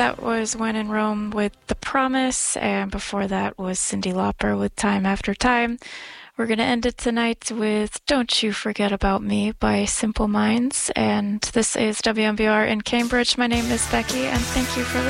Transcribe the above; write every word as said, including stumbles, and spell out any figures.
That was When in Rome with The Promise, and before that was Cyndi Lauper with Time After Time. We're going to end it tonight with Don't You Forget About Me by Simple Minds, and this is W M B R in Cambridge. My name is Becky, and thank you for listening.